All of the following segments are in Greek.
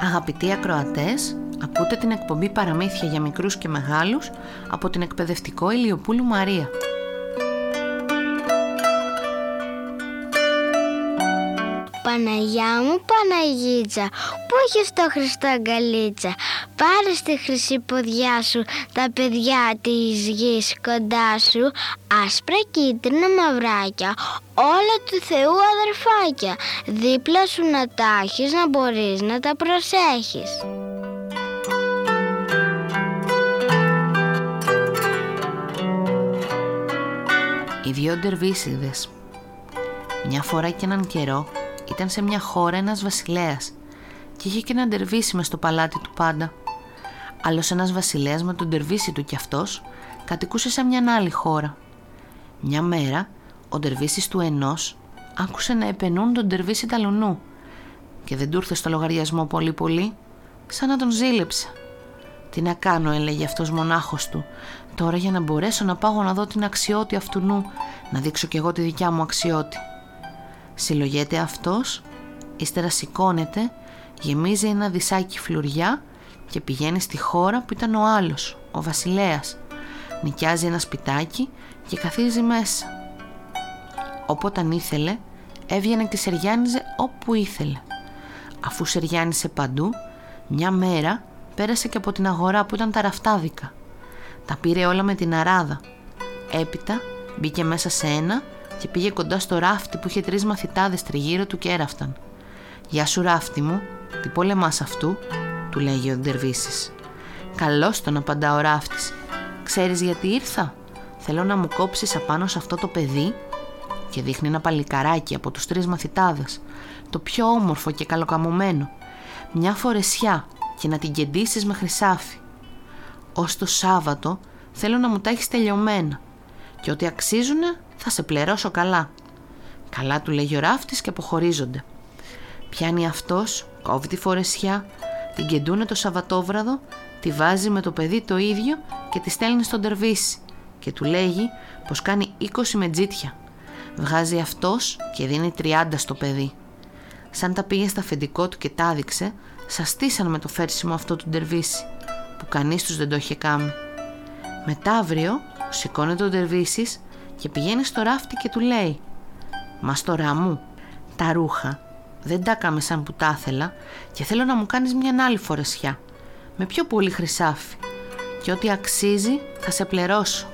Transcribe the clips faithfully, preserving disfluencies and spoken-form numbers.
Αγαπητοί ακροατές, ακούτε την εκπομπή Παραμύθια για μικρούς και μεγάλους από την εκπαιδευτικό Ηλιοπούλου Μαρία. Παναγιά μου Παναγίτσα, πού έχεις το Χριστό αγκαλίτσα? Πάρε στη χρυσή ποδιά σου τα παιδιά της γης κοντά σου, άσπρα κίτρινα μαυράκια, όλα του Θεού αδερφάκια, δίπλα σου να τα έχεις, να μπορείς να τα προσέχεις. Οι δυο ντερβίσιδες. Μια φορά και έναν καιρό ήταν σε μια χώρα ένας βασιλέας και είχε και ένα ντερβίσι μες στο παλάτι του πάντα. Άλλος ένας βασιλέας με τον ντερβίσι του κι αυτός κατοικούσε σε μια άλλη χώρα. Μια μέρα ο ντερβίσις του ενός άκουσε να επενούν τον ντερβίσι ταλουνού και δεν του ήρθε στο λογαριασμό πολύ πολύ, σαν να τον ζήλεψε. «Τι να κάνω», έλεγε αυτός μονάχος του, «τώρα για να μπορέσω να πάω να δω την αξιώτη αυτού νου, να δείξω κι εγώ τη δικιά μου αξιώτη». Συλλογέται αυτός, ύστερα σηκώνεται, γεμίζει ένα δισάκι φλουριά και πηγαίνει στη χώρα που ήταν ο άλλος, ο βασιλέας. Νοικιάζει ένα σπιτάκι και καθίζει μέσα. Όποτε ήθελε, έβγαινε και σεριάνιζε όπου ήθελε. Αφού σεριάνισε παντού, μια μέρα πέρασε και από την αγορά που ήταν τα ραφτάδικα. Τα πήρε όλα με την αράδα. Έπειτα μπήκε μέσα σε ένα και πήγε κοντά στο ράφτη που είχε τρεις μαθητάδες τριγύρω του και έραφταν. «Γεια σου ράφτη μου, τι πολεμάς αυτού?» του λέγει ο ντερβίσις. «Καλώς τον», απαντά ο ράφτης. «Ξέρεις γιατί ήρθα? Θέλω να μου κόψεις απάνω σε αυτό το παιδί», και δείχνει ένα παλικαράκι από τους τρεις μαθητάδες, το πιο όμορφο και καλοκαμωμένο, μια φορεσιά, και να την κεντήσεις με χρυσάφι. «Ως το Σάββατο θέλω να μου τα έχεις τελειωμένα και ό,τι αξίζουνε θα σε πληρώσω καλά». «Καλά», του λέγει ο ράφτης και αποχωρίζονται. Πιάνει αυτός, κόβει τη φορεσιά, την κεντούνε το Σαββατόβραδο, τη βάζει με το παιδί το ίδιο και τη στέλνει στον ντερβίσι και του λέγει πως κάνει είκοσι μετζίτια. Βγάζει αυτός και δίνει τριάντα στο παιδί. Σαν τα πήγε στα αφεντικό του και τα άδειξε, σαστήσαν με το φέρσιμο αυτό του ντερβίσι, που κανείς τους δεν το είχε κάνει. Μεταύριο σηκώνεται ο ντερβίσις και πηγαίνει στο ράφτη και του λέει: «Μαστορά μου, τα ρούχα δεν τα έκαμε σαν που τα ήθελα και θέλω να μου κάνεις μια άλλη φορεσιά, με πιο πολύ χρυσάφι, και ό,τι αξίζει θα σε πληρώσω».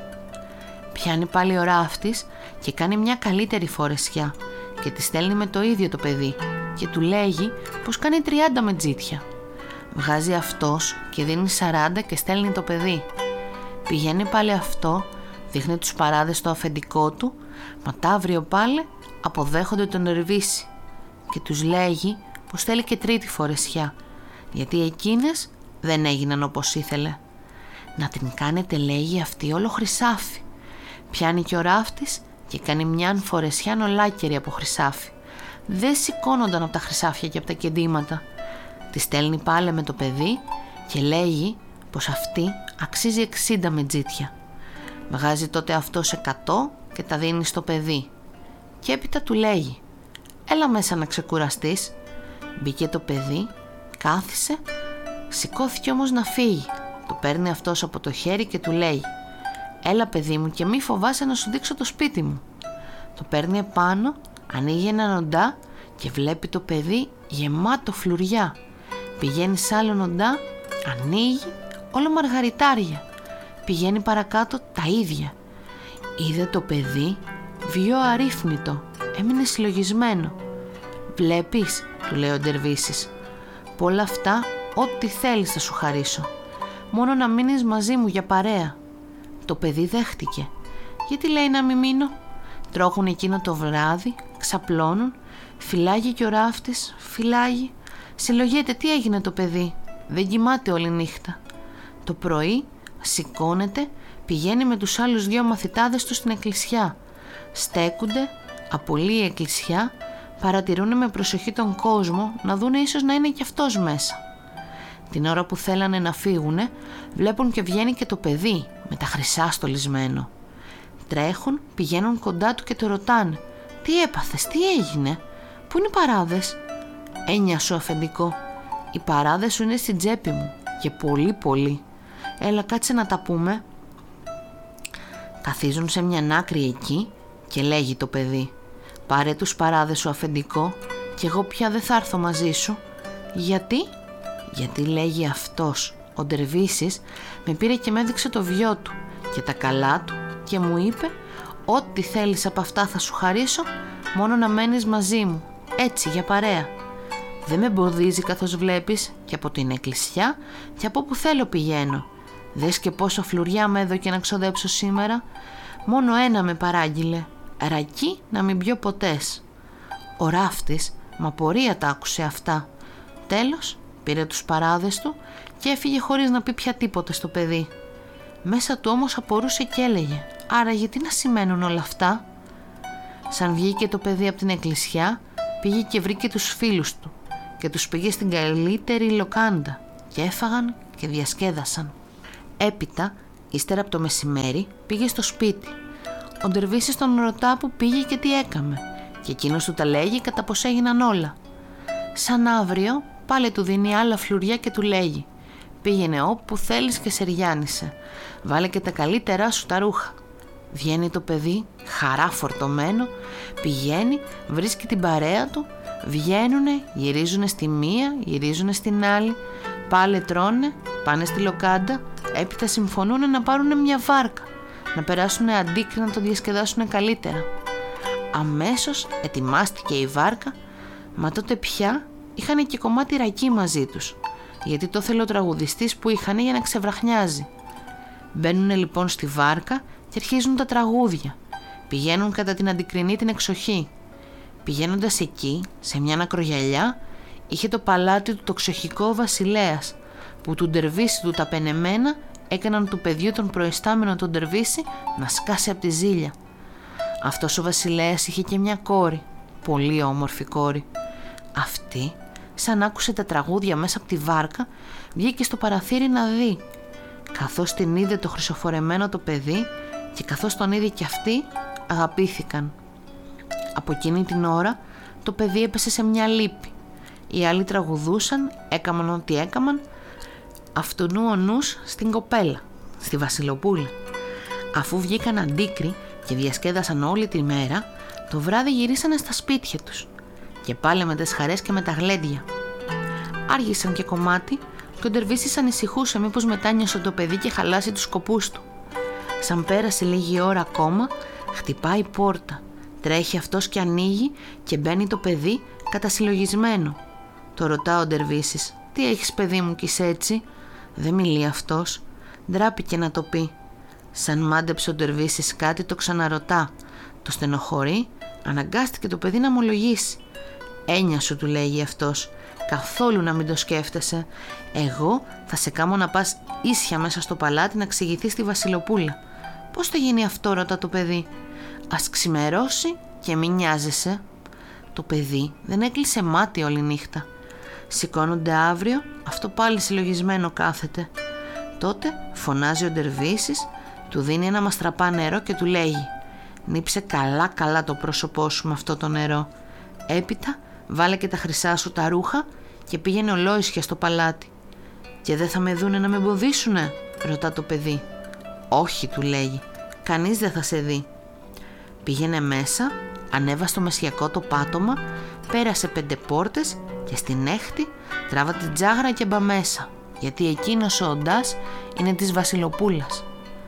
Πιάνει πάλι ο ράφτης και κάνει μια καλύτερη φορεσιά και τη στέλνει με το ίδιο το παιδί και του λέγει πως κάνει τριάντα μετζίτια. Βγάζει αυτός και δίνει σαράντα και στέλνει το παιδί. Πηγαίνει πάλι αυτό, δείχνει τους παράδες στο αφεντικό του, μα ταύριο πάλι αποδέχονται τον ντερβίσι και τους λέγει πως θέλει και τρίτη φορεσιά, γιατί εκείνες δεν έγιναν όπως ήθελε. «Να την κάνετε», λέγει αυτή, «όλο χρυσάφι». Πιάνει και ο ράφτης και κάνει μιαν φορεσιά ολάκερη από χρυσάφι. Δεν σηκώνονταν από τα χρυσάφια και από τα κεντήματα. Τη στέλνει πάλι με το παιδί και λέγει πως αυτή αξίζει εξήντα μετζίτια. Βγάζει τότε αυτός εκατό και τα δίνει στο παιδί. Και έπειτα του λέγει: «Έλα μέσα να ξεκουραστείς». Μπήκε το παιδί, κάθισε, σηκώθηκε όμως να φύγει. Το παίρνει αυτός από το χέρι και του λέει: «Έλα παιδί μου και μη φοβάσαι να σου δείξω το σπίτι μου». Το παίρνει επάνω, ανοίγει ένα οντά και βλέπει το παιδί γεμάτο φλουριά. Πηγαίνει σ' άλλο οντά, ανοίγει, όλο μαργαριτάρια. Πηγαίνει παρακάτω, τα ίδια. Είδε το παιδί βιό αρρύθμιτο, έμεινε συλλογισμένο. «Βλέπεις», του λέει ο ντερβίσις, «π' όλα αυτά ό,τι θέλεις θα σου χαρίσω, μόνο να μείνεις μαζί μου για παρέα». Το παιδί δέχτηκε. Γιατί, λέει, να μην μείνω? Τρώγουν εκείνο το βράδυ, ξαπλώνουν, φυλάγει και ο ράφτης, φυλάγει. Συλλογέται τι έγινε το παιδί, δεν κοιμάται όλη νύχτα. Το πρωί σηκώνεται, πηγαίνει με τους άλλους δυο μαθητάδες του στην εκκλησιά. Στέκονται, απολύει η εκκλησιά, παρατηρούν με προσοχή τον κόσμο να δούνε ίσως να είναι κι αυτός μέσα. Την ώρα που θέλανε να φύγουνε, βλέπουν και βγαίνει και το παιδί με τα χρυσά στολισμένο. Τρέχουν, πηγαίνουν κοντά του και το ρωτάνε: «Τι έπαθες, τι έγινε, πού είναι οι παράδες?» «Έννοια σου, αφεντικό, οι παράδες σου είναι στην τσέπη μου και πολύ πολύ. Έλα κάτσε να τα πούμε. Καθίζουν σε μια άκρη εκεί και λέγει το παιδί: πάρε τους παράδες σου, αφεντικό, και εγώ πια δεν θα έρθω μαζί σου. Γιατί? Γιατί, λέγει, αυτός ο Ντερβίσης με πήρε και με έδειξε το βιό του και τα καλά του και μου είπε: ό,τι θέλεις από αυτά θα σου χαρίσω, μόνο να μένεις μαζί μου, έτσι για παρέα. Δεν με εμποδίζει, καθώς βλέπεις, και από την εκκλησιά και από όπου θέλω πηγαίνω. Δες και πόσο φλουριά με έδωκε να ξοδέψω σήμερα. Μόνο ένα με παράγγειλε, ρακί να μην πιω ποτές. Ο ράφτης με απορία τα άκουσε αυτά. Τέλος πήρε τους παράδες του και έφυγε χωρίς να πει πια τίποτα στο παιδί. Μέσα του όμως απορούσε και έλεγε: άρα γιατί να σημαίνουν όλα αυτά? Σαν βγήκε το παιδί από την εκκλησιά, πήγε και βρήκε τους φίλους του και τους πήγε στην καλύτερη λοκάντα και έφαγαν και διασκέδασαν. Έπειτα, ύστερα από το μεσημέρι, πήγε στο σπίτι. Ο Ντερβίσης τον ρωτά που πήγε και τι έκαμε και εκείνος του τα λέγει κατά πως έγιναν όλα. Σαν αύριο πάλι του δίνει άλλα φλουριά και του λέγει: πήγαινε όπου θέλεις και σεριάνισε, βάλε και τα καλύτερά σου τα ρούχα. Βγαίνει το παιδί χαρά φορτωμένο, πηγαίνει, βρίσκει την παρέα του, βγαίνουνε, γυρίζουνε στη μία, γυρίζουνε στην άλλη, πάλι τρώνε, πάνε στη λοκάντα, έπειτα συμφωνούνε να πάρουνε μια βάρκα, να περάσουνε αντίκρι να το διασκεδάσουνε καλύτερα. Αμέσως ετοιμάστηκε η βάρκα, μα τότε πια είχαν και κομμάτι ρακί μαζί τους, γιατί το θέλει ο τραγουδιστής που είχαν για να ξεβραχνιάζει. Μπαίνουνε λοιπόν στη βάρκα και αρχίζουν τα τραγούδια. Πηγαίνουν κατά την αντικρινή την εξοχή. Πηγαίνοντας εκεί, σε μια ακρογιαλιά, είχε το παλάτι του το ξοχικό βασιλέας, που του Ντερβίση του τα πενεμένα έκαναν του παιδιού τον προϊστάμενο τον Ντερβίση να σκάσει από τη ζήλια. Αυτός ο βασιλέας είχε και μια κόρη, πολύ όμορφη κόρη. Αυτή, σαν άκουσε τα τραγούδια μέσα από τη βάρκα, βγήκε στο παραθύρι να δει. Καθώς την είδε το χρυσοφορεμένο το παιδί και καθώς τον είδε κι αυτή, αγαπήθηκαν. Από εκείνη την ώρα το παιδί έπεσε σε μια λύπη. Οι άλλοι τραγουδούσαν, έκαμαν ό,τι έκαμαν, αυτού νου ο νους στην κοπέλα, στη Βασιλοπούλα. Αφού βγήκαν αντίκρι και διασκέδασαν όλη τη μέρα, το βράδυ γυρίσανε στα σπίτια τους και πάλι με τις χαρές και με τα γλέντια. Άργησαν και κομμάτι και ο Ντερβίσης ανησυχούσε μήπως μετάνιωσε το παιδί και χαλάσει τους σκοπούς του. Σαν πέρασε λίγη ώρα ακόμα, χτυπάει η πόρτα. Τρέχει αυτός και ανοίγει και μπαίνει το παιδί κατασυλλογισμένο. Το ρωτά ο Ντερβίσης: τι έχεις, παιδί μου, κι είσαι έτσι? Δεν μιλεί αυτός. Ντράπηκε να το πει. Σαν μάντεψε ο Ντερβίσης κάτι, το ξαναρωτά. Το στενοχωρεί, αναγκάστηκε το παιδί να ομολογήσει. Έννοια σου, του λέγει αυτός, καθόλου να μην το σκέφτεσαι. Εγώ θα σε κάμω να πας ίσια μέσα στο παλάτι να εξηγηθείς στη Βασιλοπούλα. Πώς θα γίνει αυτό, ρωτά το παιδί. Ας ξημερώσει και μην νοιάζεσαι. Το παιδί δεν έκλεισε μάτι όλη νύχτα. Σηκώνονται αύριο, αυτό πάλι συλλογισμένο κάθεται. Τότε φωνάζει ο Ντερβίσης, του δίνει ένα μαστραπά νερό και του λέγει: νύψε καλά καλά το πρόσωπό σου με αυτό το νερό. Έπειτα βάλε και τα χρυσά σου τα ρούχα και πήγαινε ολόησια στο παλάτι. Και δεν θα με δούνε να με εμποδίσουνε, ρωτά το παιδί. Όχι, του λέγει, κανείς δεν θα σε δει. Πήγαινε μέσα, ανέβα στο μεσιακό το πάτωμα, πέρασε πέντε πόρτες και στην έκτη τράβα την τζάγρα και μπα μέσα, γιατί εκείνος ο οντάς είναι της Βασιλοπούλας.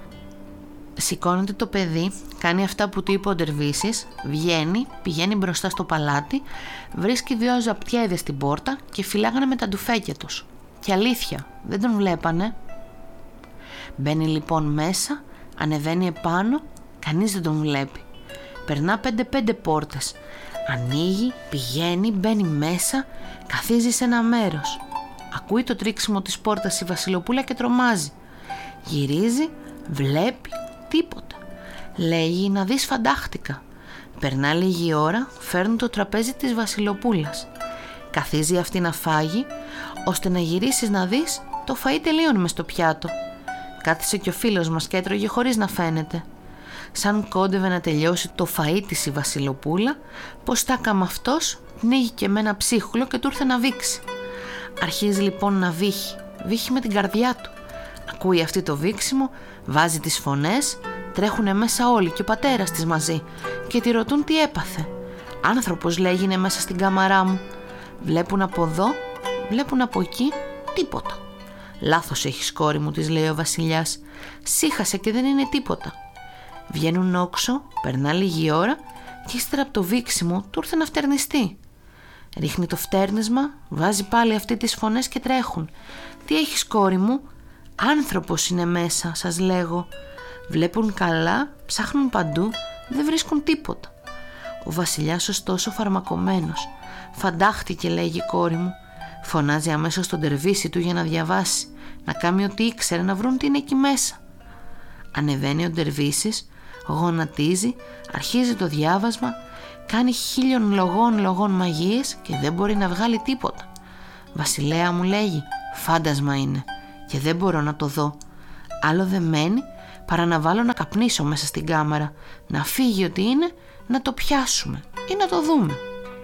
Σηκώνεται το παιδί, κάνει αυτά που του είπε ο Ντερβίσης, βγαίνει, πηγαίνει μπροστά στο παλάτι, βρίσκει δύο ζαπτιέδες στην πόρτα και φυλάγανε με τα ντουφέκια τους. Και αλήθεια, δεν τον βλέπανε. Μπαίνει λοιπόν μέσα, ανεβαίνει επάνω, κανείς δεν τον βλέπει. Περνά πέντε πέντε πόρτες, ανοίγει, πηγαίνει, μπαίνει μέσα, καθίζει σε ένα μέρος. Ακούει το τρίξιμο της πόρτας η Βασιλοπούλα και τρομάζει. Γυρίζει, βλέπει τίποτα. Λέγει να δεις, φαντάχτηκα. Περνά λίγη ώρα, φέρνει το τραπέζι της Βασιλοπούλας. Καθίζει αυτή να φάγει, ώστε να γυρίσεις να δεις, το φαΐ τελείωνε μες στο πιάτο. Κάθισε και ο φίλος μας και έτρωγε χωρίς να φαίνεται. Σαν κόντευε να τελειώσει το φαΐ της η Βασιλοπούλα, πως τα έκαμε αυτός, πνίγηκε με ένα ψίχουλο και του ήρθε να βήξει. Αρχίζει λοιπόν να βύχει, βύχει με την καρδιά του. Ακούει αυτή το βήξιμο, βάζει τις φωνές, τρέχουνε μέσα όλοι και ο πατέρας της μαζί και τη ρωτούν τι έπαθε. Άνθρωπος, λέει, είναι μέσα στην κάμαρά μου. Βλέπουν από εδώ, βλέπουν από εκεί, τίποτα. Λάθος έχεις, κόρη μου, της λέει ο βασιλιάς. Σύχασε και δεν είναι τίποτα. Βγαίνουν όξω, περνά λίγη ώρα και ύστερα από το βήξιμο του ήρθε να φτερνιστεί. Ρίχνει το φτέρνισμα, βάζει πάλι αυτή τις φωνές και τρέχουν. Τι έχεις, κόρη μου? Άνθρωπος είναι μέσα, σας λέγω. Βλέπουν καλά, ψάχνουν παντού, δεν βρίσκουν τίποτα. Ο βασιλιάς ωστόσο φαρμακωμένος. Φαντάχτηκε, λέγει, κόρη μου. Φωνάζει αμέσως τον τερβίση του για να διαβάσει, να κάνει ό,τι ήξερε, να βρουν τι είναι εκεί μέσα. Ανεβαίνει ο τερβίσης, γονατίζει, αρχίζει το διάβασμα, κάνει χίλιων λογών λογών μαγείες και δεν μπορεί να βγάλει τίποτα. Βασιλέα, μου, λέγει, φάντασμα είναι και δεν μπορώ να το δω. Άλλο δεν μένει παρά να βάλω να καπνίσω μέσα στην κάμαρα, να φύγει ό,τι είναι, να το πιάσουμε ή να το δούμε.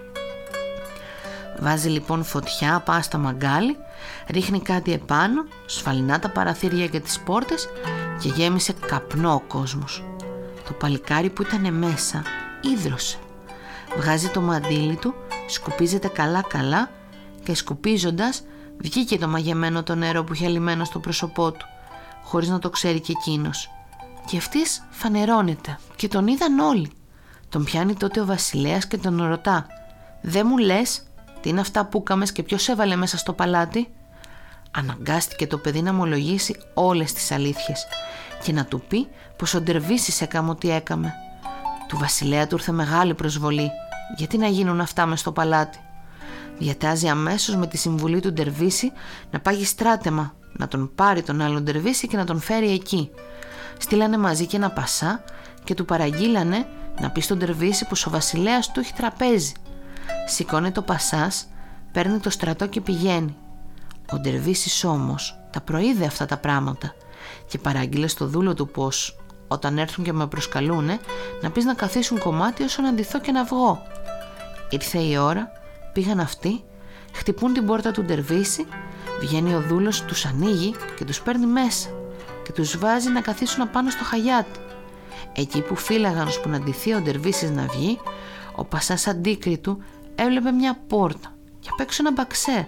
Βάζει λοιπόν φωτιά πά στα μαγκάλι, ρίχνει κάτι επάνω, σφαλινά τα παραθύρια και τις πόρτες και γέμισε καπνό ο κόσμος. Το παλικάρι που ήταν μέσα ίδρωσε. Βγάζει το μαντίλι του, σκουπίζεται καλά καλά και σκουπίζοντας βγήκε το μαγεμένο το νερό που είχε λυμμένο στο πρόσωπό του, χωρίς να το ξέρει και εκείνος. Και αυτής φανερώνεται και τον είδαν όλοι. Τον πιάνει τότε ο βασιλέας και τον ρωτά, «Δεν μου λες τι είναι αυτά που έκαμες και ποιος έβαλε μέσα στο παλάτι?» Αναγκάστηκε το παιδί να ομολογήσει όλες τις αλήθειες και να του πει πως ο Ντερβίσης έκαμε ό,τι έκαμε. Του βασιλέα του ήρθε μεγάλη προσβολή. Γιατί να γίνουν αυτά μες στο παλάτι? Διατάζει αμέσως με τη συμβουλή του Ντερβίση να πάγει στράτεμα, να τον πάρει τον άλλον Ντερβίση και να τον φέρει εκεί. Στείλανε μαζί και ένα πασά και του παραγγείλανε να πει στον Ντερβίση πως ο βασιλέας του έχει τραπέζι. Σηκώνει το πασάς, παίρνει το στρατό και πηγαίνει. Ο Ντερβίσης όμως τα προείδε αυτά τα πράγματα και παράγγειλε στο δούλο του πως όταν έρθουν και με προσκαλούνε να πεις να καθίσουν κομμάτι όσο να ντυθώ και να βγω. Ήρθε η ώρα, πήγαν αυτοί, χτυπούν την πόρτα του Ντερβίση, βγαίνει ο δούλος, τους ανοίγει και τους παίρνει μέσα και τους βάζει να καθίσουν απάνω στο χαγιάτι. Εκεί που φύλαγαν ώσπου να ντυθεί ο Ντερβίσης να βγει, ο πασάς αντίκριτου έβλεπε μια πόρτα και απ' έξω ένα μπαξέ.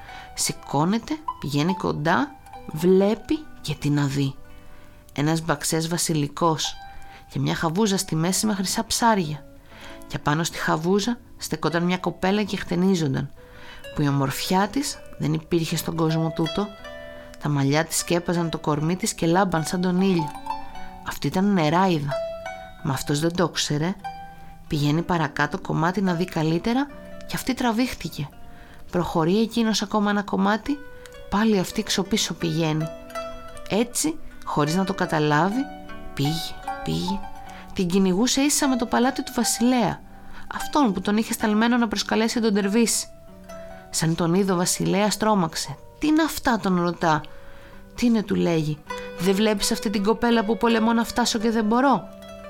Σηκώνεται, πηγαίνει κοντά, βλέπει και τι να δει. Ένας μπαξές βασιλικός και μια χαβούζα στη μέση με χρυσά ψάρια. Και πάνω στη χαβούζα στεκόταν μια κοπέλα και χτενίζονταν, που η ομορφιά της δεν υπήρχε στον κόσμο τούτο. Τα μαλλιά της σκέπαζαν το κορμί της και λάμπαν σαν τον ήλιο. Αυτή ήταν νεράιδα, μα αυτός δεν το ξέρε. Πηγαίνει παρακάτω κομμάτι να δει καλύτερα και αυτή τραβήχτηκε. Προχωρεί εκείνος ακόμα ένα κομμάτι, πάλι αυτή ξοπίσω πηγαίνει. Έτσι, χωρίς να το καταλάβει, πήγε, πήγε. Την κυνηγούσε ίσα με το παλάτι του βασιλέα, αυτόν που τον είχε σταλμένο να προσκαλέσει τον Ντερβίση. Σαν τον είδε ο βασιλέας τρόμαξε. Τι είναι αυτά, τον ρωτά. Τι είναι, του λέγει. Δεν βλέπεις αυτή την κοπέλα που πολεμώ να φτάσω και δεν μπορώ?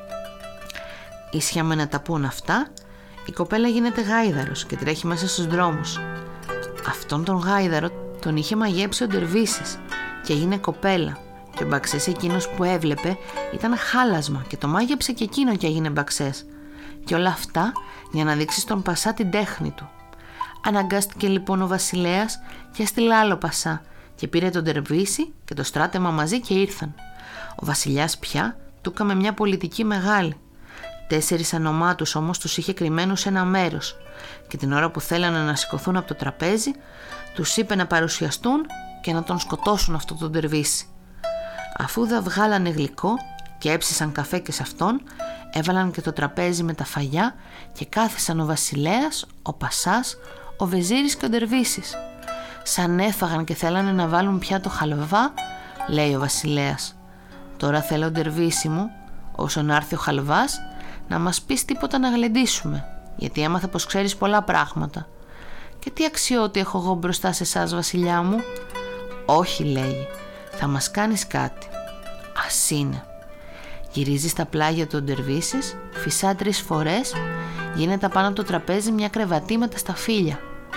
Ίσια με να τα πούν αυτά, η κοπέλα γίνεται γάιδαρος και τρέχει μέσα στους δρόμους. Αυτόν τον γάιδαρο τον είχε μαγέψει ο Ντερβίσης και έγινε κοπέλα. Και ο μπαξές εκείνος που έβλεπε ήταν χάλασμα και το μάγεψε και εκείνο και έγινε μπαξές. Και όλα αυτά για να δείξει στον πασά την τέχνη του. Αναγκάστηκε λοιπόν ο βασιλέας και έστειλε άλλο πασά και πήρε τον Ντερβίση και το στράτεμα μαζί και ήρθαν. Ο βασιλιάς πια του έκαμε μια πολιτική μεγάλη. Τέσσερις ανωμάτους όμως τους είχε κρυμμένους σε ένα μέρος και την ώρα που θέλανε να σηκωθούν από το τραπέζι τους είπε να παρουσιαστούν και να τον σκοτώσουν αυτό τον Ντερβίση. Αφού δα βγάλανε γλυκό και έψησαν καφέ και σε αυτόν, έβαλαν και το τραπέζι με τα φαγιά και κάθισαν ο βασιλέας, ο πασάς, ο βεζίρης και ο Ντερβίσης. Σαν έφαγαν και θέλανε να βάλουν πια το χαλβά, λέει ο βασιλέας, τώρα θέλω, Ντερβίση μου, όσο να έρθει ο χαλβάς, να μας πεις τίποτα να γλεντήσουμε, γιατί έμαθα πως ξέρεις πολλά πράγματα. Και τι αξιώτη έχω εγώ μπροστά σε εσάς, βασιλιά μου? Όχι, λέγει, θα μας κάνεις κάτι. Ας είναι. Γυρίζει στα πλάγια του Ντερβίσης, φυσά τρεις φορές, γίνεται πάνω από το τραπέζι μια κρεβατή με τα σταφύλια.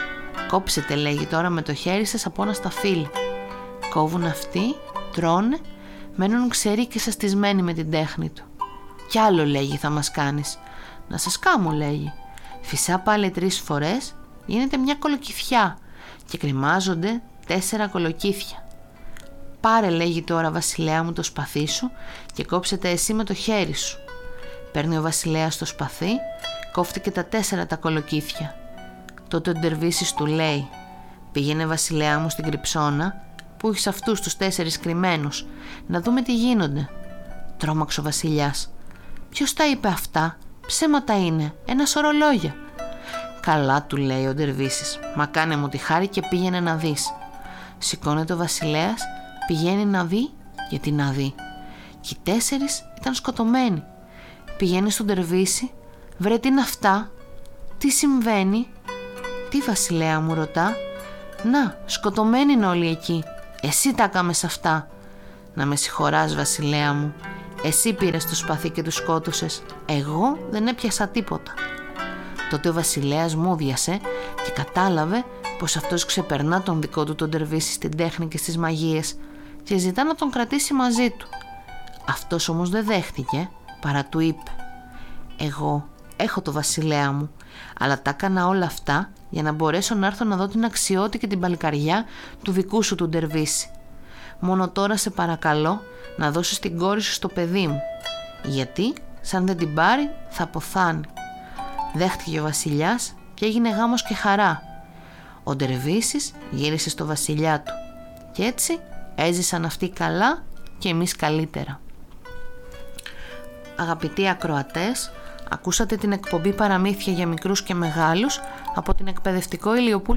Κόψετε, λέγει, τώρα με το χέρι σας από ένα σταφύλι. Κόβουν αυτοί, τρώνε, μένουν ξεροί και σαστισμένοι με την τέχνη του. Κι άλλο, λέγει, θα μας κάνεις. Να σας κάμω, λέγει. Φυσά πάλι τρεις φορές, γίνεται μια κολοκυθιά και κρυμάζονται τέσσερα κολοκύθια. Πάρε, λέγει, τώρα, βασιλέα μου, το σπαθί σου και κόψετε εσύ με το χέρι σου. Παίρνει ο βασιλέας το σπαθί, κόφτει και τα τέσσερα τα κολοκύθια. Τότε ο ντερβίσης του λέει: πήγαινε, βασιλέα μου, στην κρυψώνα που έχεις αυτούς τους τέσσερις κρυμμένους, να δούμε τι γίνονται. Τρόμαξε ο βασιλιάς. Ποιος τα είπε αυτά? Ψέματα είναι, ένα σωρό λόγια. Καλά, του λέει ο ντερβίσης, μα κάνε μου τη χάρη και πήγαινε να δεις. Σηκώνεται ο βασιλέας, πηγαίνει να δει, γιατί να δει. Και οι τέσσερις ήταν σκοτωμένοι. Πηγαίνει στον ντερβίση, βρε, τι είναι αυτά, τι συμβαίνει? Τι, βασιλέα μου, ρωτά. Να, σκοτωμένοι είναι όλοι εκεί. Εσύ τα κάμες αυτά. Να με συγχωράς, βασιλέα μου. Εσύ πήρες το σπαθί και τους σκότωσες. Εγώ δεν έπιασα τίποτα. Τότε ο βασιλέας μούδιασε και κατάλαβε πως αυτός ξεπερνά τον δικό του τον ντερβίση στην τέχνη και στις μαγείες και ζητά να τον κρατήσει μαζί του. Αυτός όμως δεν δέχτηκε, παρά του είπε: εγώ έχω το βασιλέα μου, αλλά τα έκανα όλα αυτά για να μπορέσω να έρθω να δω την αξιώτη και την παλικαριά του δικού σου του ντερβίση. Μόνο τώρα σε παρακαλώ να δώσεις την κόρη σου στο παιδί μου, γιατί σαν δεν την πάρει θα αποθάνει. Δέχτηκε ο βασιλιάς και έγινε γάμος και χαρά. Ο ντερβίσης γύρισε στο βασιλιά του και έτσι έζησαν αυτοί καλά και εμείς καλύτερα. Αγαπητοί ακροατές, ακούσατε την εκπομπή Παραμύθια για μικρούς και μεγάλους από την εκπαιδευτικό Ηλιοπούλου